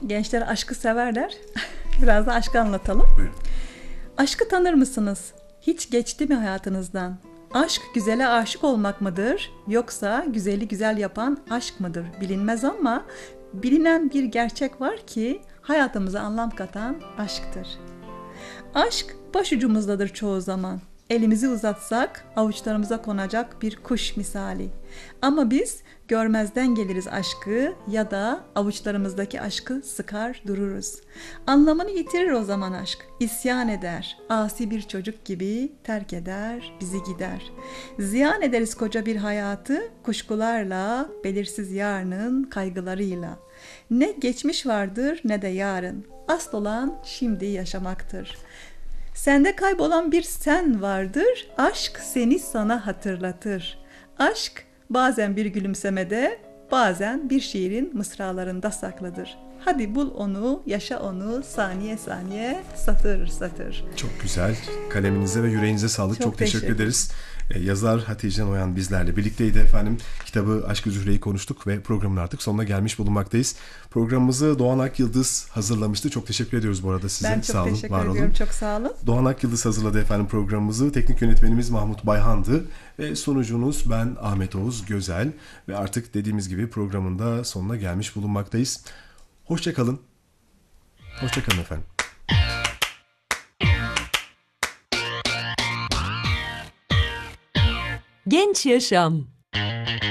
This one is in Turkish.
Gençler aşkı severler. Biraz da aşkı anlatalım. Buyurun. Aşkı tanır mısınız? Hiç geçti mi hayatınızdan? Aşk güzele aşık olmak mıdır? Yoksa güzeli güzel yapan aşk mıdır? Bilinmez ama bilinen bir gerçek var ki hayatımıza anlam katan aşktır. Aşk başucumuzdadır çoğu zaman. Elimizi uzatsak avuçlarımıza konacak bir kuş misali. Ama biz görmezden geliriz aşkı ya da avuçlarımızdaki aşkı sıkar dururuz. Anlamını yitirir o zaman aşk. İsyan eder, asi bir çocuk gibi terk eder, bizi gider. Ziyan ederiz koca bir hayatı kuşkularla, belirsiz yarının kaygılarıyla. Ne geçmiş vardır ne de yarın. Asıl olan şimdi yaşamaktır. Sende kaybolan bir sen vardır, aşk seni sana hatırlatır. Aşk bazen bir gülümsemede, bazen bir şiirin mısralarında saklıdır. Hadi bul onu, yaşa onu, saniye saniye, satır satır. Çok güzel. Kaleminize ve yüreğinize sağlık. Çok teşekkür ederiz. Yazar Hatice Noyan bizlerle birlikteydi efendim. Kitabı Aşk-ı Zühre'yi konuştuk ve programın artık sonuna gelmiş bulunmaktayız. Programımızı Doğan Akyıldız hazırlamıştı. Çok teşekkür ediyoruz bu arada size. Ben çok sağ olun, teşekkür var ediyorum. olun. Çok sağ olun. Doğan Akyıldız hazırladı efendim programımızı. Teknik yönetmenimiz Mahmut Bayhan'dı. Ve sunucunuz ben Ahmet Oğuz Gözel. Ve artık dediğimiz gibi programın da sonuna gelmiş bulunmaktayız. Hoşçakalın. Hoşçakalın efendim. Genç Yaşam.